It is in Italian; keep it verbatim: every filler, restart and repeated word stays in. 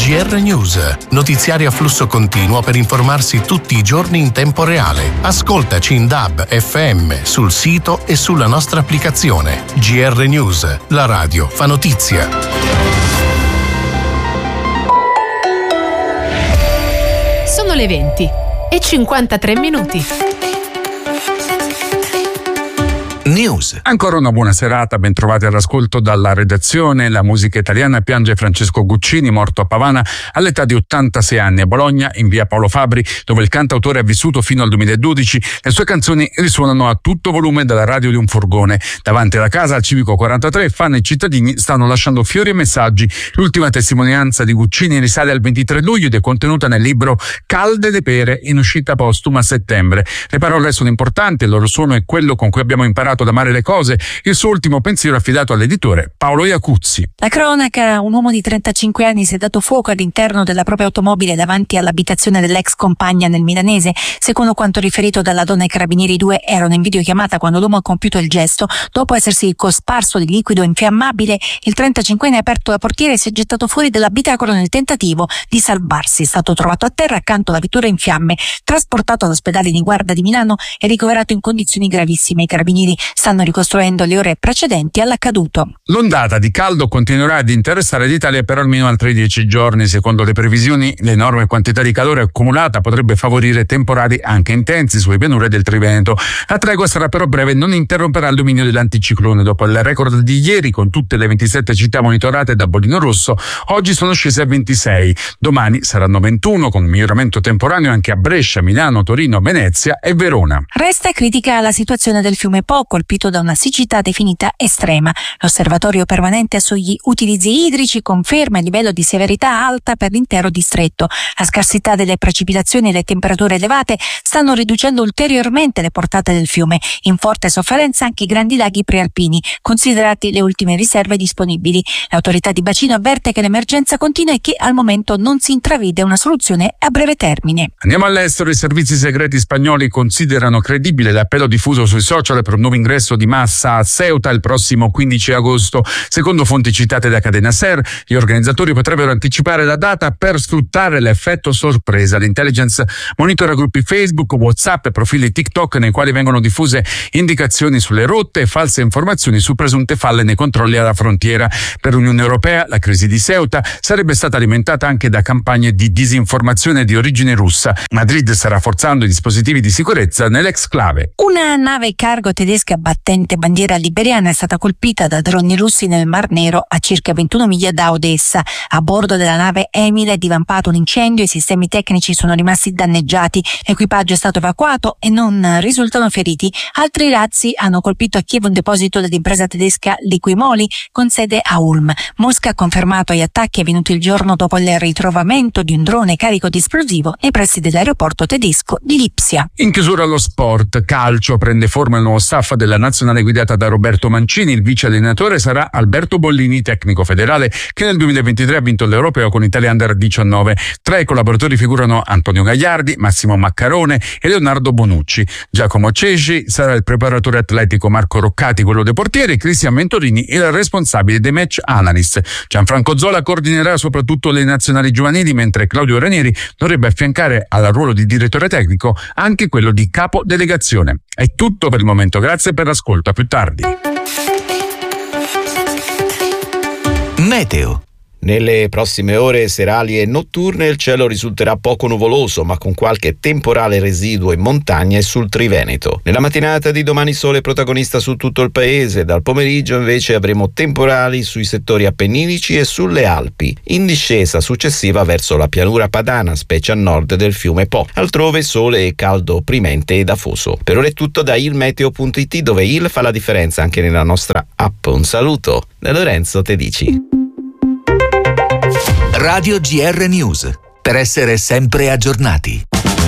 G R News, notiziari a flusso continuo per informarsi tutti i giorni in tempo reale. Ascoltaci in D A B, F M, sul sito e sulla nostra applicazione. G R News, la radio fa notizia. Sono le venti e cinquantatré minuti. News. Ancora una buona serata, ben trovati all'ascolto dalla redazione. La musica italiana piange Francesco Guccini, morto a Pavana all'età di ottantasei anni a Bologna, in via Paolo Fabri, dove il cantautore ha vissuto fino al duemiladodici. Le sue canzoni risuonano a tutto volume dalla radio di un furgone. Davanti alla casa, al Civico quarantatré, fan e cittadini stanno lasciando fiori e messaggi. L'ultima testimonianza di Guccini risale al ventitré luglio ed è contenuta nel libro Calde le pere, in uscita postuma a settembre. Le parole sono importanti, il loro suono è quello con cui abbiamo imparato ad amare le cose. Il suo ultimo pensiero affidato all'editore Paolo Iacuzzi. La cronaca: un uomo di trentacinque anni si è dato fuoco all'interno della propria automobile davanti all'abitazione dell'ex compagna nel milanese. Secondo quanto riferito dalla donna ai carabinieri, i due erano in videochiamata quando l'uomo ha compiuto il gesto. Dopo essersi cosparso di liquido infiammabile, il trentacinquenne ha aperto la portiera e si è gettato fuori dall'abitacolo nel tentativo di salvarsi. È stato trovato a terra accanto alla vettura in fiamme, trasportato all'ospedale di Guarda di Milano e ricoverato in condizioni gravissime. I carabinieri stanno ricostruendo le ore precedenti all'accaduto. L'ondata di caldo continuerà ad interessare l'Italia per almeno altri dieci giorni. Secondo le previsioni, l'enorme quantità di calore accumulata potrebbe favorire temporali anche intensi sulle pianure del Triveneto. La tregua sarà però breve e non interromperà il dominio dell'anticiclone. Dopo il record di ieri, con tutte le ventisette città monitorate da bollino rosso, oggi sono scese a ventisei. Domani saranno ventuno, con miglioramento temporaneo anche a Brescia, Milano, Torino, Venezia e Verona. Resta critica la situazione del fiume Po, colpito da una siccità definita estrema. L'osservatorio permanente sugli utilizzi idrici conferma il livello di severità alta per l'intero distretto. La scarsità delle precipitazioni e le temperature elevate stanno riducendo ulteriormente le portate del fiume. In forte sofferenza anche i grandi laghi prealpini, considerati le ultime riserve disponibili. L'autorità di bacino avverte che l'emergenza continua e che al momento non si intravede una soluzione a breve termine. Andiamo all'estero. I servizi segreti spagnoli considerano credibile l'appello diffuso sui social per un nuovo ingresso di massa a Ceuta il prossimo quindici agosto. Secondo fonti citate da Cadena Ser, gli organizzatori potrebbero anticipare la data per sfruttare l'effetto sorpresa. L'intelligence monitora gruppi Facebook, WhatsApp e profili TikTok nei quali vengono diffuse indicazioni sulle rotte e false informazioni su presunte falle nei controlli alla frontiera. Per l'Unione Europea la crisi di Ceuta sarebbe stata alimentata anche da campagne di disinformazione di origine russa. Madrid sta rafforzando i dispositivi di sicurezza nell'exclave. Una nave cargo tedesca battente bandiera liberiana è stata colpita da droni russi nel Mar Nero a circa ventuno miglia da Odessa. A bordo della nave Emil è divampato un incendio, i sistemi tecnici sono rimasti danneggiati, l'equipaggio è stato evacuato e non risultano feriti. Altri razzi hanno colpito a Kiev un deposito dell'impresa tedesca Liquimoli con sede a Ulm. Mosca ha confermato gli attacchi avvenuti il giorno dopo il ritrovamento di un drone carico di esplosivo nei pressi dell'aeroporto tedesco di Lipsia. In chiusura allo sport, calcio, prende forma il nuovo staff della nazionale guidata da Roberto Mancini. Il vice allenatore sarà Alberto Bollini, tecnico federale che nel duemilaventitré ha vinto l'Europeo con Italia Under diciannove. Tra i collaboratori figurano Antonio Gagliardi, Massimo Maccarone e Leonardo Bonucci. Giacomo Ceci sarà il preparatore atletico, Marco Roccati quello dei portieri, Cristian Ventorini il responsabile dei match analyst. Gianfranco Zola coordinerà soprattutto le nazionali giovanili, mentre Claudio Ranieri dovrebbe affiancare al ruolo di direttore tecnico anche quello di capo delegazione. È tutto per il momento, grazie per l'ascolto, a più tardi. Meteo. Nelle prossime ore serali e notturne il cielo risulterà poco nuvoloso, ma con qualche temporale residuo in montagna e sul Triveneto. Nella mattinata di domani sole protagonista su tutto il paese, dal pomeriggio invece avremo temporali sui settori appenninici e sulle Alpi, in discesa successiva verso la pianura padana, specie a nord del fiume Po. Altrove sole e caldo opprimente ed afoso. Per ora è tutto da ilmeteo punto it, dove il fa la differenza anche nella nostra app. Un saluto da Lorenzo Tedici. Radio G R News, per essere sempre aggiornati.